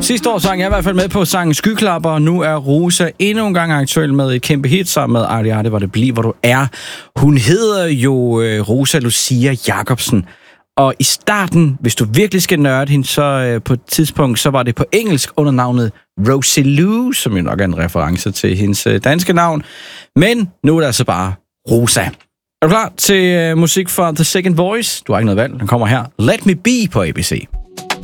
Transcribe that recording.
Sidste år sang jeg i hvert fald med på sangen Skyklapper, og nu er Rosa endnu en gang aktuel med et kæmpe hit sammen med Arte Arte, hvor det bliver, hvor du er. Hun hedder jo Rosa Lucia Jacobsen, og i starten, hvis du virkelig skal nørde hende, så på et tidspunkt, så var det på engelsk under navnet Rosie Lou, som jo nok er en reference til hendes danske navn, men nu er det altså bare Rosa. Er du klar til musik fra The Second Voice? Du har ikke noget valg, den kommer her. Let Me Be på ABC.